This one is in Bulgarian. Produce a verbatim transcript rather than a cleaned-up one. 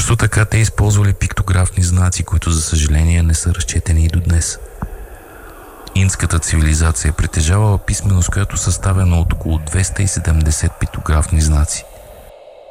Също така те използвали пиктографни знаци, които за съжаление не са разчетени и до днес. Индската цивилизация притежавала писменост, която съставена от около двеста и седемдесет пиктографни знаци.